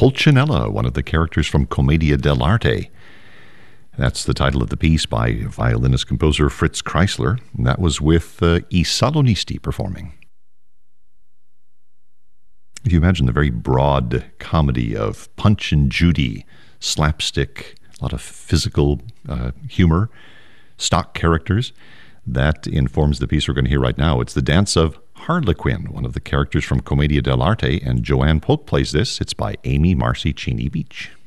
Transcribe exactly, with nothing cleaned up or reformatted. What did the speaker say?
Pulcinella, one of the characters from Commedia dell'arte. That's the title of the piece by violinist-composer Fritz Kreisler, and that was with uh, I Salonisti performing. If you imagine the very broad comedy of Punch and Judy, slapstick, a lot of physical uh, humor, stock characters, that informs the piece we're going to hear right now. It's the dance of Harlequin, one of the characters from Commedia dell'arte, and Joanne Polk plays this. It's by Amy Marcy Cheney Beach.